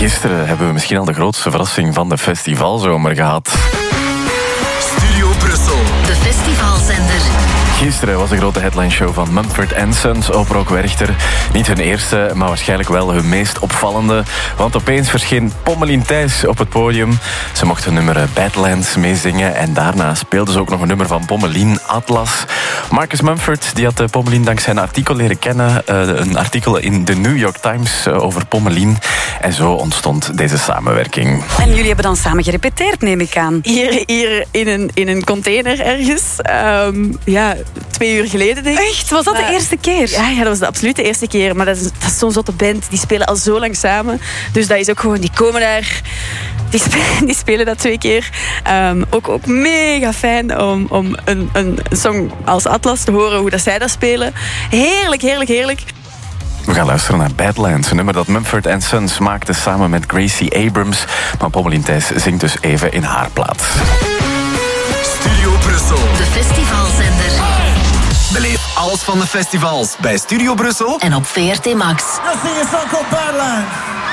Gisteren hebben we misschien al de grootste verrassing van de festivalzomer gehad. Studio Brussel. De festivalzender. Gisteren was de grote headline-show van Mumford & Sons op Rock Werchter. Niet hun eerste, maar waarschijnlijk wel hun meest opvallende. Want opeens verscheen Pommelien Thijs op het podium. Ze mocht hun nummer Badlands meezingen. En daarna speelde ze ook nog een nummer van Pommelien, Atlas. Marcus Mumford die had Pommelien dankzij een artikel leren kennen. Een artikel in de New York Times over Pommelien. En zo ontstond deze samenwerking. En jullie hebben dan samen gerepeteerd, neem ik aan. Hier in een container ergens. 2 uur geleden, denk ik. Echt? Was dat de eerste keer? Ja, dat was de absolute eerste keer. Maar dat is zo'n zotte band. Die spelen al zo lang samen. Dus dat is ook gewoon... Die komen daar... Die spelen dat 2 keer. Ook mega fijn om een song als Atlas te horen. Hoe dat zij dat spelen. Heerlijk, heerlijk, heerlijk. We gaan luisteren naar Badlands, een nummer dat Mumford & Sons maakte samen met Gracie Abrams. Maar Pommelien Thijs zingt dus even in haar plaats. Studio Brussel. De festivalzender. Beleef alles van de festivals bij Studio Brussel En op VRT Max. Let's sing a song called Badlands.